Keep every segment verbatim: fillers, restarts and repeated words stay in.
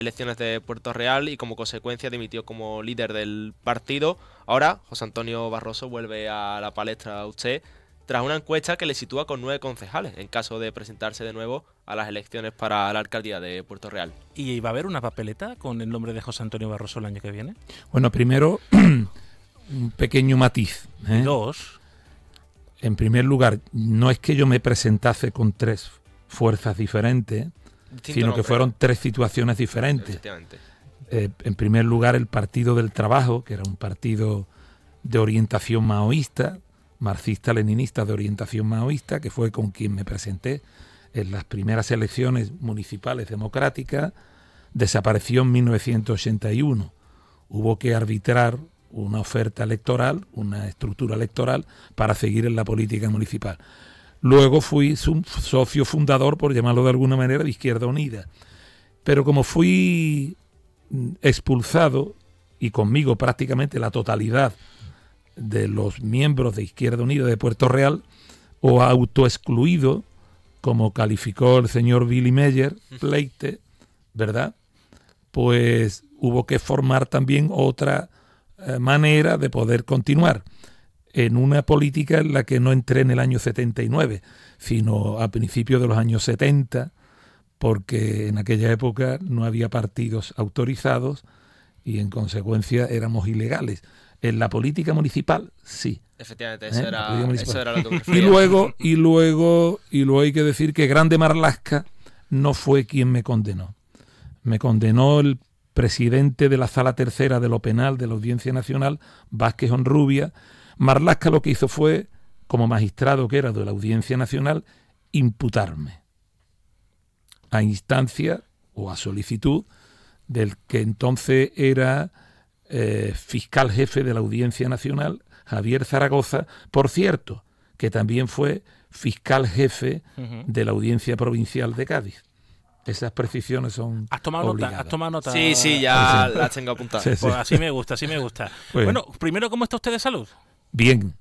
elecciones de Puerto Real y como consecuencia dimitió como líder del partido. Ahora José Antonio Barroso vuelve a la palestra a usted tras una encuesta que le sitúa con nueve concejales en caso de presentarse de nuevo a las elecciones para la alcaldía de Puerto Real. ¿Y va a haber una papeleta con el nombre de José Antonio Barroso el año que viene? Bueno, primero, un pequeño matiz, ¿eh? Y dos. En primer lugar, no es que yo me presentase con tres fuerzas diferentes, Distinto sino nombre, que fueron tres situaciones diferentes. efectivamente. Eh, en primer lugar, el Partido del Trabajo, que era un partido de orientación maoísta, marxista-leninista de orientación maoísta, que fue con quien me presenté en las primeras elecciones municipales democráticas, desapareció en mil novecientos ochenta y uno. Hubo que arbitrar una oferta electoral, una estructura electoral, para seguir en la política municipal. Luego fui su socio fundador, por llamarlo de alguna manera, de Izquierda Unida. Pero como fui expulsado, y conmigo prácticamente la totalidad de los miembros de Izquierda Unida de Puerto Real, o autoexcluido, como calificó el señor Billy Meyer, pleite, ¿verdad? Pues hubo que formar también otra eh, manera de poder continuar en una política en la que no entré en el año setenta y nueve, sino a principios de los años setenta, porque en aquella época no había partidos autorizados y en consecuencia éramos ilegales. En la política municipal, sí. Efectivamente, eso, ¿Eh? era, eso era lo que me refería. Y luego, y luego, y luego hay que decir que Grande Marlaska no fue quien me condenó. Me condenó el presidente de la Sala Tercera de lo Penal de la Audiencia Nacional, Vázquez Honrubia. Marlaska lo que hizo fue, como magistrado que era de la Audiencia Nacional, imputarme a instancia o a solicitud del que entonces era eh, fiscal jefe de la Audiencia Nacional, Javier Zaragoza, por cierto, que también fue fiscal jefe uh-huh. de la Audiencia Provincial de Cádiz. Esas precisiones son ¿Has tomado obligadas. nota? ¿Has tomado nota? Sí, sí, ya sí. las tengo apuntadas. Sí, sí. Pues así me gusta, así me gusta. Pues, bueno, primero, ¿cómo está usted de salud? Bien.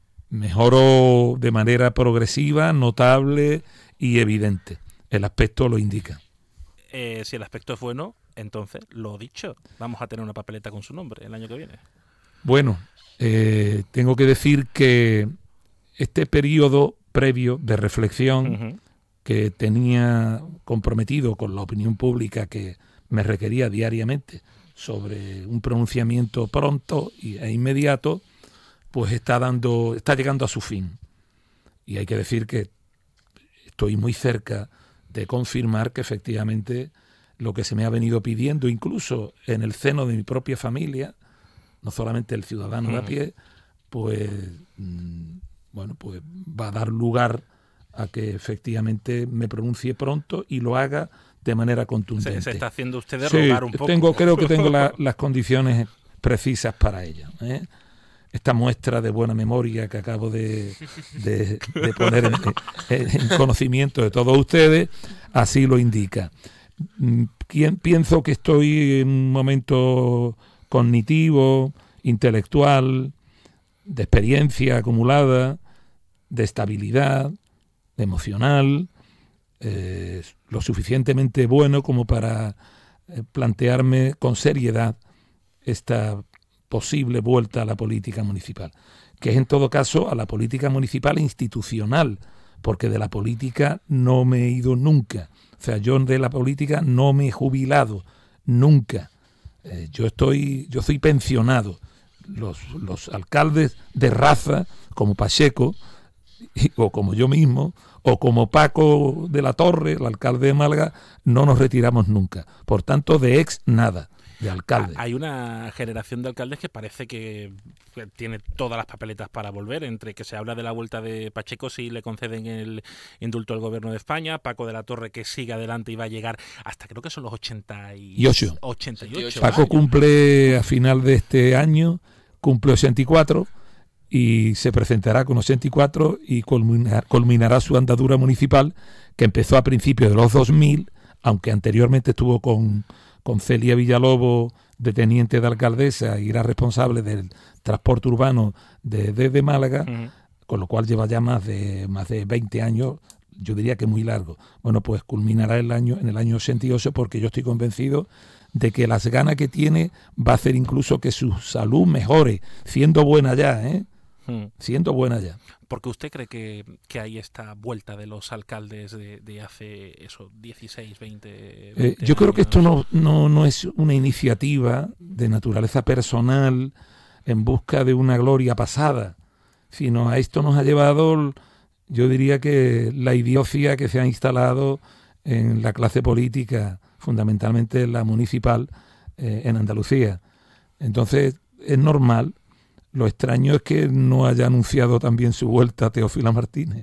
Mejoró de manera progresiva, notable y evidente. El aspecto lo indica. Eh, si el aspecto es bueno, entonces, lo dicho, vamos a tener una papeleta con su nombre el año que viene. Bueno, eh, tengo que decir que este periodo previo de reflexión uh-huh. que tenía comprometido con la opinión pública que me requería diariamente sobre un pronunciamiento pronto e inmediato, pues está dando, está llegando a su fin. Y hay que decir que estoy muy cerca de confirmar que efectivamente lo que se me ha venido pidiendo, incluso en el seno de mi propia familia, no solamente el ciudadano uh-huh. de a pie, pues mmm, bueno, pues va a dar lugar a que efectivamente me pronuncie pronto y lo haga de manera contundente. Se, se está haciendo usted de rogar sí, un poco. Tengo, creo que tengo la, las condiciones precisas para ello, ¿eh? Esta muestra de buena memoria que acabo de, de, de poner en, en conocimiento de todos ustedes, así lo indica. Pienso que estoy en un momento cognitivo, intelectual, de experiencia acumulada, de estabilidad emocional, eh, lo suficientemente bueno como para eh, plantearme con seriedad esta posible vuelta a la política municipal, que es en todo caso a la política municipal institucional, porque de la política no me he ido nunca. O sea, yo de la política no me he jubilado nunca. Eh, yo estoy, yo soy pensionado. Los, los alcaldes de raza, como Pacheco, y, o como yo mismo, o como Paco de la Torre, el alcalde de Málaga, no nos retiramos nunca. Por tanto, de ex nada. De alcalde. Hay una generación de alcaldes que parece que tiene todas las papeletas para volver, entre que se habla de la vuelta de Pacheco si le conceden el indulto al gobierno de España, Paco de la Torre que sigue adelante y va a llegar hasta creo que son los ochenta y ocho. ochenta y ocho Paco años. Cumple a final de este año, cumple ochenta y cuatro y se presentará con ochenta y cuatro y culminar, culminará su andadura municipal que empezó a principios de los dos mil, aunque anteriormente estuvo con... con Celia Villalobos de teniente de alcaldesa y era responsable del transporte urbano de, de, de Málaga, uh-huh. con lo cual lleva ya más de más de veinte años yo diría que muy largo. Bueno, pues culminará el año en el año ochenta y ocho, porque yo estoy convencido de que las ganas que tiene va a hacer incluso que su salud mejore, siendo buena ya, ¿eh? Hmm. Siendo buena ya. Porque usted cree que, que hay esta vuelta de los alcaldes de, de hace eso, dieciséis, veinte, veinte eh, Yo años. Creo que esto no, no, no es una iniciativa de naturaleza personal en busca de una gloria pasada, sino a esto nos ha llevado, yo diría que la idiocia que se ha instalado en la clase política, fundamentalmente la municipal, eh, en Andalucía. Entonces es normal. Lo extraño es que no haya anunciado también su vuelta Teófila Martínez.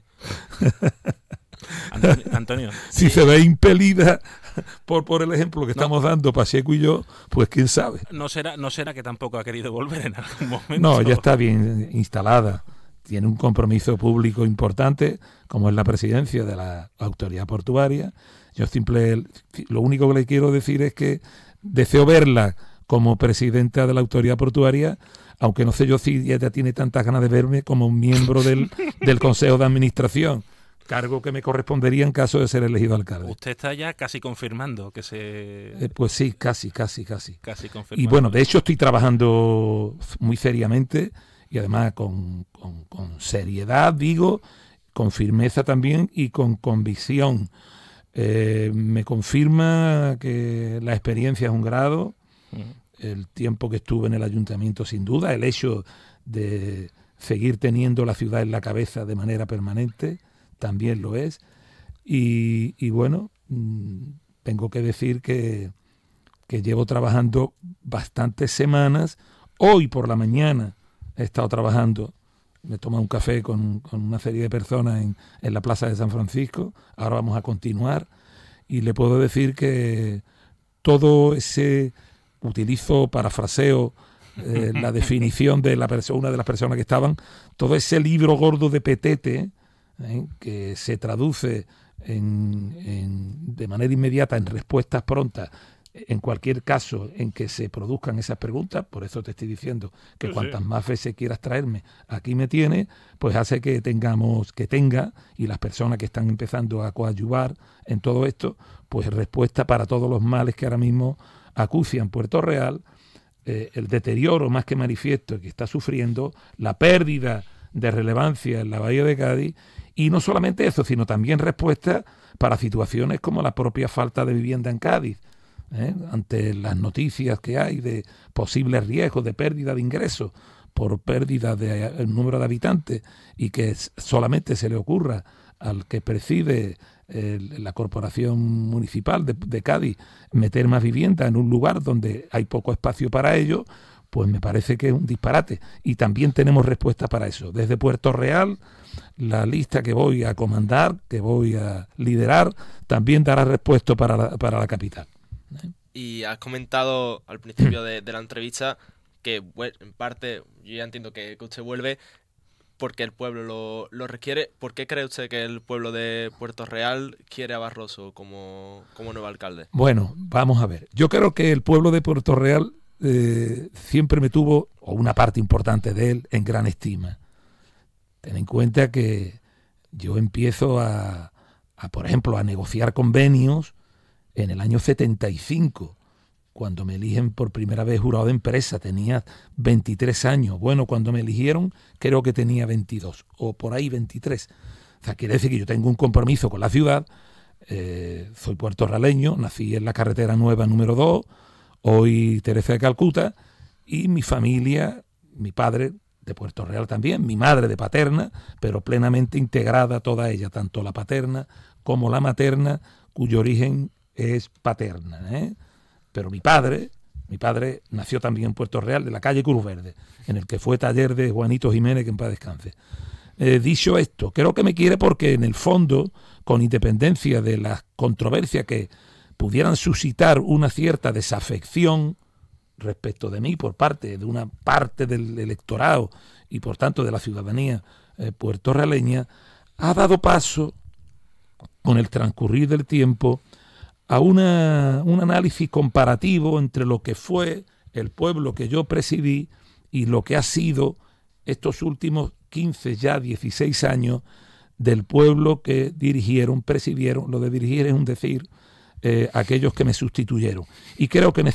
Antonio, Antonio si sí. se ve impelida por, por el ejemplo que no. estamos dando Pacheco y yo, pues quién sabe. No será, no será que tampoco ha querido volver en algún momento. No, ya está bien instalada. Tiene un compromiso público importante, como es la presidencia de la autoridad portuaria. Yo simple, lo único que le quiero decir es que deseo verla como presidenta de la autoridad portuaria, aunque no sé yo si ella tiene tantas ganas de verme como un miembro del, del Consejo de Administración, cargo que me correspondería en caso de ser elegido alcalde. Usted está ya casi confirmando que se... Eh, pues sí, casi, casi, casi. Casi confirmando. Y bueno, de hecho estoy trabajando muy seriamente y además con, con, con seriedad, digo, con firmeza también y con convicción. Eh, me confirma que la experiencia es un grado, uh-huh. El tiempo que estuve en el ayuntamiento sin duda, el hecho de seguir teniendo la ciudad en la cabeza de manera permanente también lo es. Y, y bueno, mmm, tengo que decir que, que llevo trabajando bastantes semanas. Hoy por la mañana he estado trabajando, me he tomado un café con, con una serie de personas en, en la Plaza de San Francisco. Ahora vamos a continuar y le puedo decir que todo ese... utilizo, parafraseo eh, la definición de la persona, una de las personas que estaban, todo ese libro gordo de Petete, eh, que se traduce en, en, de manera inmediata en respuestas prontas, en cualquier caso en que se produzcan esas preguntas. Por eso te estoy diciendo que sí, cuantas sí. más veces quieras traerme, aquí me tiene, pues hace que tengamos, que tenga, y las personas que están empezando a coadyuvar en todo esto, pues respuesta para todos los males que ahora mismo acucian Puerto Real, eh, el deterioro más que manifiesto que está sufriendo, la pérdida de relevancia en la Bahía de Cádiz, y no solamente eso, sino también respuesta para situaciones como la propia falta de vivienda en Cádiz, ¿eh? Ante las noticias que hay de posibles riesgos de pérdida de ingresos por pérdida del número de habitantes, y que solamente se le ocurra al que preside el, la corporación municipal de, de Cádiz meter más vivienda en un lugar donde hay poco espacio para ello, pues me parece que es un disparate. Y también tenemos respuesta para eso. Desde Puerto Real, la lista que voy a comandar, que voy a liderar, también dará respuesta para la, para la capital. ¿Eh? Y has comentado al principio de, de la entrevista que, bueno, en parte, yo ya entiendo que, que usted vuelve porque el pueblo lo, lo requiere. ¿Por qué cree usted que el pueblo de Puerto Real quiere a Barroso como, como nuevo alcalde? Bueno, vamos a ver. Yo creo que el pueblo de Puerto Real eh, siempre me tuvo, o una parte importante de él, en gran estima. Ten en cuenta que yo empiezo a, a, por ejemplo, a negociar convenios en el año setenta y cinco, cuando me eligen por primera vez jurado de empresa. Tenía veintitrés años. Bueno, cuando me eligieron creo que tenía veintidós, o por ahí veintitrés. O sea, quiere decir que yo tengo un compromiso con la ciudad. Eh, soy puertorraleño, nací en la carretera nueva número dos, hoy Teresa de Calcuta, y mi familia, mi padre de Puerto Real también, mi madre de Paterna, pero plenamente integrada toda ella, tanto la paterna como la materna, cuyo origen es paterna, ¿eh? Pero mi padre, mi padre nació también en Puerto Real, de la calle Cruz Verde, en el que fue taller de Juanito Jiménez, que en paz descanse. Eh, dicho esto, creo que me quiere porque en el fondo, con independencia de las controversias que pudieran suscitar una cierta desafección respecto de mí por parte de una parte del electorado y por tanto de la ciudadanía eh, puertorrialeña, ha dado paso con el transcurrir del tiempo a una, un análisis comparativo entre lo que fue el pueblo que yo presidí y lo que ha sido estos últimos quince, ya dieciséis años del pueblo que dirigieron, presidieron. Lo de dirigir es un decir, eh, aquellos que me sustituyeron. Y creo que en